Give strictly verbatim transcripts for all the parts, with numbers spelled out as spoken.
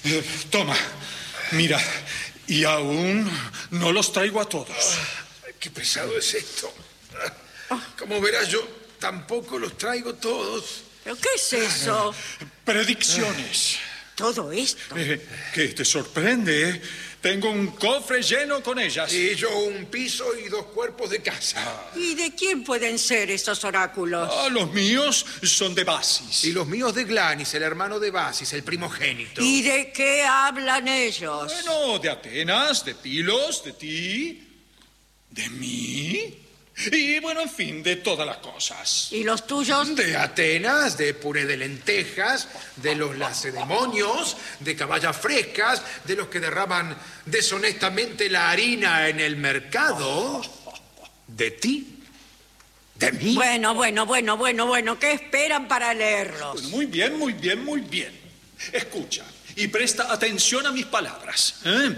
Eh, toma, mira, y aún no los traigo a todos. Ay, qué pesado es esto. Como verás, yo tampoco los traigo todos. ¿Pero qué es eso? Predicciones. ¿Todo esto? Eh, ¿Qué te sorprende? Tengo un cofre lleno con ellas. Y yo un piso y dos cuerpos de casa. ¿Y de quién pueden ser esos oráculos? Ah, los míos son de Basis. Y los míos de Glanis, el hermano de Basis, el primogénito. ¿Y de qué hablan ellos? Bueno, de Atenas, de Pilos, de ti, de mí. Y bueno, en fin, de todas las cosas. ¿Y los tuyos? De Atenas, de puré de lentejas, de los lacedemonios, de caballas frescas, de los que derraman deshonestamente la harina en el mercado. De ti, de mí. Bueno, bueno, bueno, bueno, bueno. ¿Qué esperan para leerlos? Pues muy bien, muy bien, muy bien. Escucha y presta atención a mis palabras. ¿eh?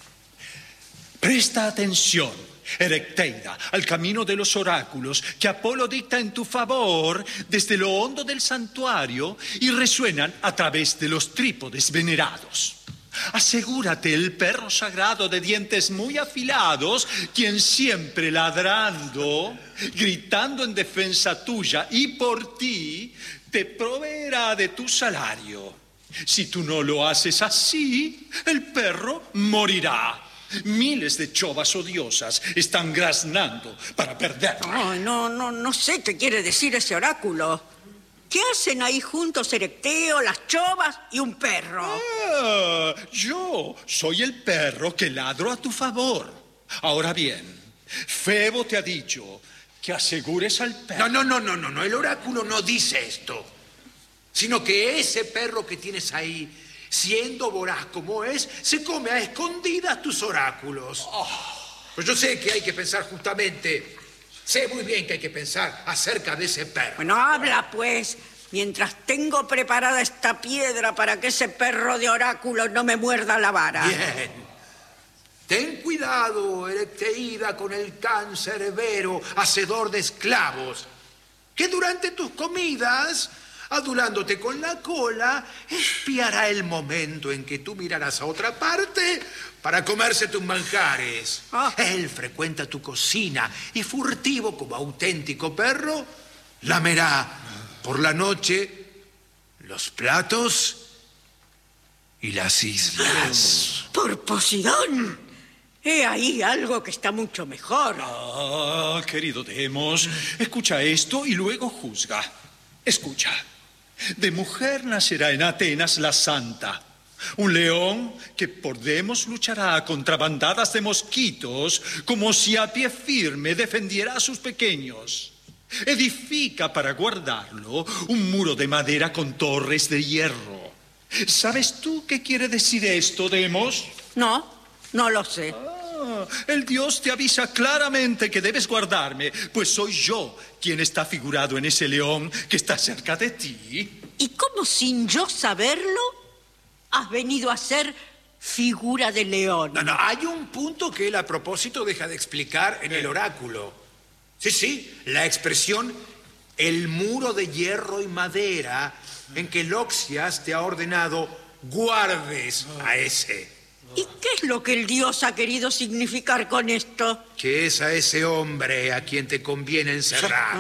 Presta atención, Erecteida, al camino de los oráculos que Apolo dicta en tu favor desde lo hondo del santuario y resuenan a través de los trípodes venerados. Asegúrate el perro sagrado de dientes muy afilados, quien siempre ladrando, gritando en defensa tuya y por ti, te proveerá de tu salario. Si tú no lo haces así, el perro morirá. Miles de chovas odiosas están graznando para perderlo. Ay, no, no, no sé qué quiere decir ese oráculo. ¿Qué hacen ahí juntos Erecteo, las chovas y un perro? Ah, yo soy el perro que ladro a tu favor. Ahora bien, Febo te ha dicho que asegures al perro. No, no, no, no, no, no. El oráculo no dice esto. Sino que ese perro que tienes ahí, siendo voraz como es, se come a escondidas tus oráculos. Oh. Pues yo sé que hay que pensar justamente, sé muy bien que hay que pensar acerca de ese perro. Bueno, habla pues, mientras tengo preparada esta piedra para que ese perro de oráculos no me muerda la vara. Bien. Ten cuidado, Erecteida, con el can cerbero, hacedor de esclavos, que durante tus comidas, adulándote con la cola, espiará el momento en que tú mirarás a otra parte para comerse tus manjares. Ah. Él frecuenta tu cocina y, furtivo como auténtico perro, lamerá por la noche los platos y las islas. ¡Por Posidón! He ahí algo que está mucho mejor. Ah, querido Demos, escucha esto y luego juzga. Escucha. De mujer nacerá en Atenas la santa, un león que por Demos luchará contra bandadas de mosquitos como si a pie firme defendiera a sus pequeños. Edifica para guardarlo un muro de madera con torres de hierro. ¿Sabes tú qué quiere decir esto, Demos? No, no lo sé. Ah, el dios te avisa claramente que debes guardarme, pues soy yo quien está figurado en ese león que está cerca de ti. ¿Y cómo sin yo saberlo has venido a ser figura de león? No, no, hay un punto que él a propósito deja de explicar en el oráculo. Sí, sí, la expresión el muro de hierro y madera en que Loxias te ha ordenado guardes a ese. ¿Y qué es lo que el dios ha querido significar con esto? Que es a ese hombre a quien te conviene encerrar.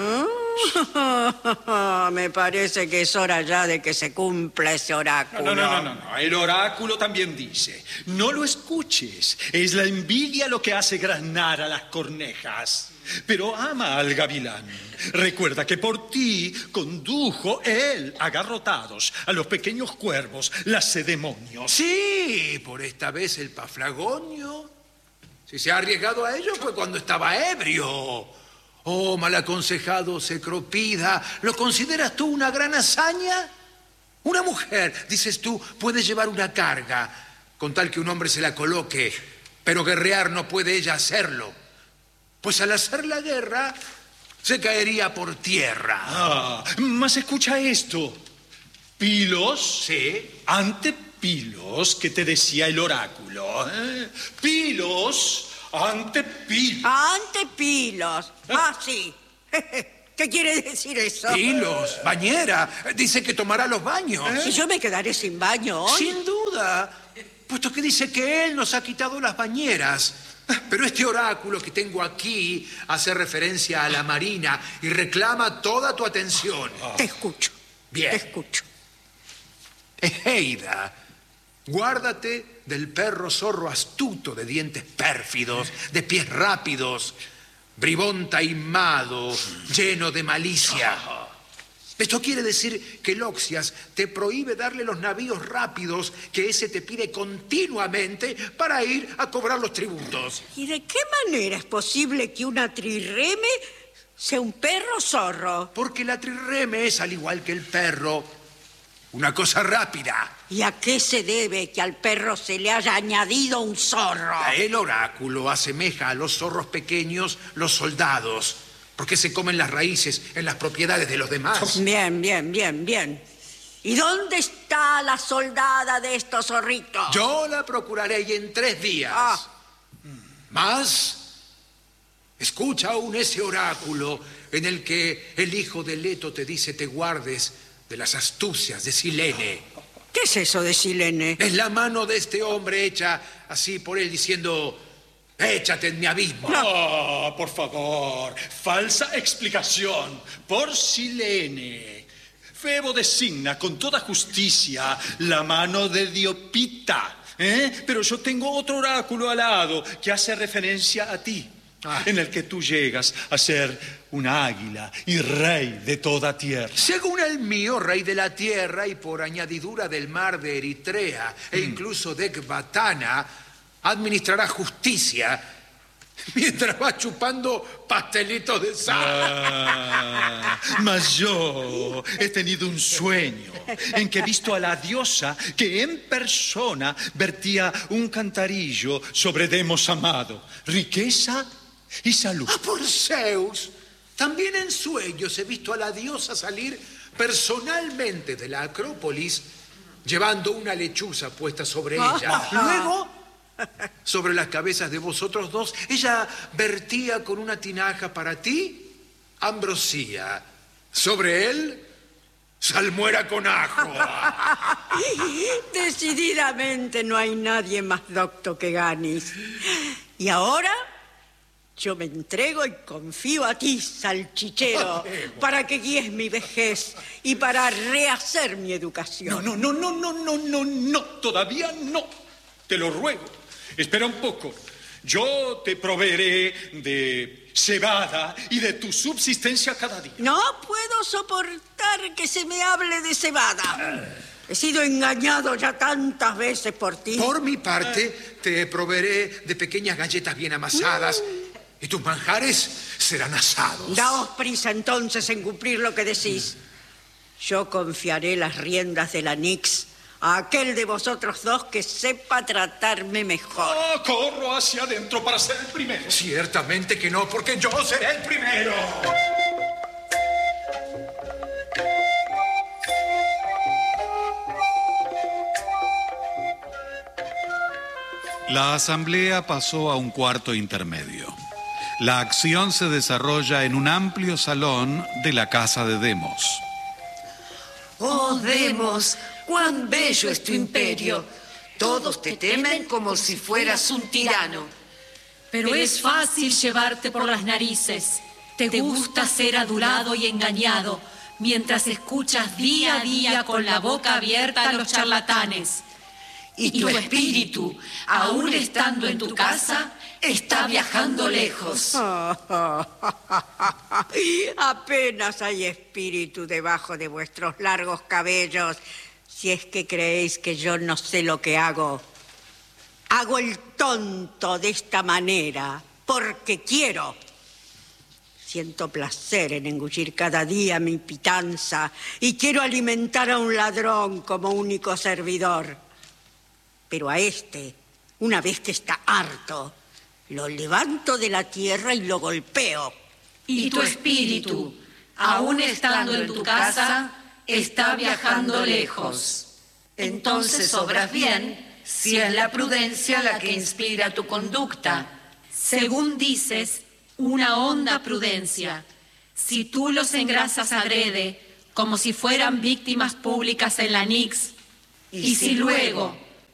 Me parece que es hora ya de que se cumpla ese oráculo. No, no, no, no, no. El oráculo también dice, no lo escuches. Es la envidia lo que hace graznar a las cornejas. Pero ama al gavilán. Recuerda que por ti condujo él agarrotados a los pequeños cuervos, lacedemonios. Sí, por esta vez el paflagonio. Si se ha arriesgado a ello fue cuando estaba ebrio. Oh, mal aconsejado Cecropida, ¿lo consideras tú una gran hazaña? Una mujer, dices tú, puede llevar una carga con tal que un hombre se la coloque, pero guerrear no puede ella hacerlo. Pues al hacer la guerra, se caería por tierra. Ah, mas escucha esto. Pilos. Sí. Ante Pilos, que te decía el oráculo. ¿eh? Pilos, ante Pilos. Ante Pilos. Ah, sí. ¿Qué quiere decir eso? Pilos, bañera. Dice que tomará los baños. ¿Y yo me quedaré sin baño hoy? Sin duda. duda, puesto que dice que él nos ha quitado las bañeras. Pero este oráculo que tengo aquí hace referencia a la marina y reclama toda tu atención. Te escucho. Bien. Te escucho. Egeida, guárdate del perro zorro astuto de dientes pérfidos, de pies rápidos, bribón taimado, lleno de malicia. Esto quiere decir que Loxias te prohíbe darle los navíos rápidos que ese te pide continuamente para ir a cobrar los tributos. ¿Y de qué manera es posible que una trireme sea un perro zorro? Porque la trireme es, al igual que el perro, una cosa rápida. ¿Y a qué se debe que al perro se le haya añadido un zorro? El oráculo asemeja a los zorros pequeños los soldados, porque se comen las raíces en las propiedades de los demás. Bien, bien, bien, bien. ¿Y dónde está la soldada de estos zorritos? Yo la procuraré y en tres días. Ah. Más, escucha aún ese oráculo en el que el hijo de Leto te dice te guardes de las astucias de Silene. ¿Qué es eso de Silene? Es la mano de este hombre hecha así por él diciendo... Échate en mi abismo. No, oh, por favor. Falsa explicación. Por Silene. Febo designa con toda justicia la mano de Diopita. ¿eh? Pero yo tengo otro oráculo al lado que hace referencia a ti. Ah. En el que tú llegas a ser un águila y rey de toda tierra. Según el mío, rey de la tierra y por añadidura del mar de Eritrea mm. e incluso de Ecbatana, administrará justicia mientras va chupando pastelitos de sal. Ah, mas yo he tenido un sueño en que he visto a la diosa que en persona vertía un cantarillo sobre Demos amado, riqueza y salud. Ah, por Zeus, también en sueños he visto a la diosa salir personalmente de la Acrópolis llevando una lechuza puesta sobre ella. Luego... sobre las cabezas de vosotros dos, ella vertía con una tinaja para ti ambrosía. Sobre él, salmuera con ajo. Decididamente no hay nadie más docto que Ganis. Y ahora yo me entrego y confío a ti, salchichero, para que guíes mi vejez y para rehacer mi educación. No, no, no, no, no, no, no, no, todavía no. Te lo ruego. Espera un poco. Yo te proveeré de cebada y de tu subsistencia cada día. No puedo soportar que se me hable de cebada. He sido engañado ya tantas veces por ti. Por mi parte, te proveeré de pequeñas galletas bien amasadas mm. y tus manjares serán asados. Daos prisa entonces en cumplir lo que decís. Yo confiaré las riendas de la Nix a aquel de vosotros dos que sepa tratarme mejor. Oh, corro hacia adentro para ser el primero. Ciertamente que no, porque yo seré el primero. La asamblea pasó a un cuarto intermedio. La acción se desarrolla en un amplio salón de la casa de Demos. ¡Oh, Demos! ¡Cuán bello es tu imperio! Todos te temen como si fueras un tirano. Pero es fácil llevarte por las narices. Te gusta ser adulado y engañado, mientras escuchas día a día con la boca abierta a los charlatanes. Y tu espíritu, aún estando en tu casa, está viajando lejos. Apenas hay espíritu debajo de vuestros largos cabellos. Si es que creéis que yo no sé lo que hago. Hago el tonto de esta manera porque quiero. Siento placer en engullir cada día mi pitanza y quiero alimentar a un ladrón como único servidor. Pero a este, una vez que está harto, lo levanto de la tierra y lo golpeo. Y tu espíritu, aún estando en tu casa, está viajando lejos. Entonces obras bien si es la prudencia la que inspira tu conducta. Según dices, una honda prudencia. Si tú los engrasas adrede, como si fueran víctimas públicas en la Nix, y si luego,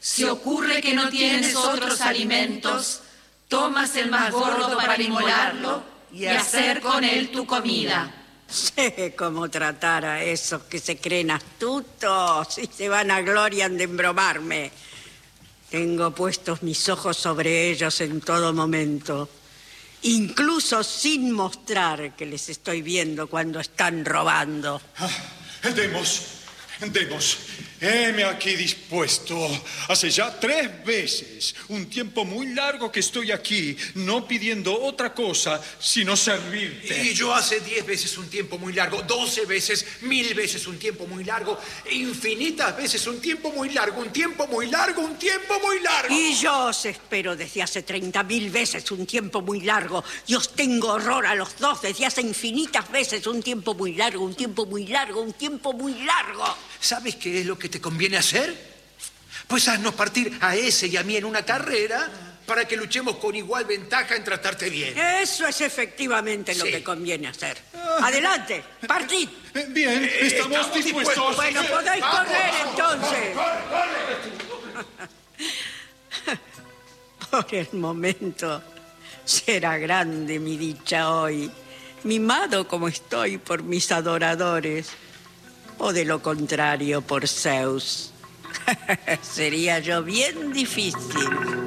Si ocurre que no tienes otros alimentos, tomas el más gordo para inmolarlo y hacer con él tu comida. Sé cómo tratar a esos que se creen astutos y se van a glorian de embromarme. Tengo puestos mis ojos sobre ellos en todo momento, incluso sin mostrar que les estoy viendo cuando están robando. Ah, demos, demos. Heme aquí dispuesto. Hace ya tres veces, un tiempo muy largo que estoy aquí, no pidiendo otra cosa sino servirte. Y yo hace diez veces un tiempo muy largo, doce veces, mil veces un tiempo muy largo, infinitas veces un tiempo muy largo, un tiempo muy largo, un tiempo muy largo. Y yo os espero desde hace treinta mil veces un tiempo muy largo, y os tengo horror a los dos desde hace infinitas veces un tiempo muy largo, un tiempo muy largo, un tiempo muy largo. ¿Sabes qué es lo que te conviene hacer? Pues haznos partir a ese y a mí en una carrera para que luchemos con igual ventaja en tratarte bien. Eso es efectivamente lo Sí. que conviene hacer. Adelante, partid. Eh, Bien, estamos, estamos dispuestos. dispuestos. Bueno, podéis Vamos, correr vamos, entonces. Por el momento será grande mi dicha hoy, mimado como estoy por mis adoradores, o de lo contrario por Zeus. Sería yo bien difícil.